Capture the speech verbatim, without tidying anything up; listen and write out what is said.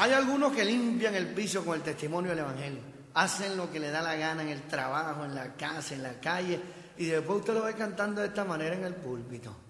Hay algunos que limpian el piso con el testimonio del Evangelio. Hacen lo que le da la gana en el trabajo, en la casa, en la calle. Y después usted lo ve cantando de esta manera en el púlpito.